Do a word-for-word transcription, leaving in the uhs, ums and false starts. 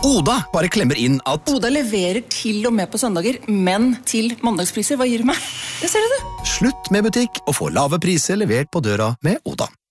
Oda bare klemmer inn at Oda leverer til og med på søndager, men til mandagspriser. Hva gir du meg? Det ser du det. Slutt med butikk og få lave priser levert på døra med Oda.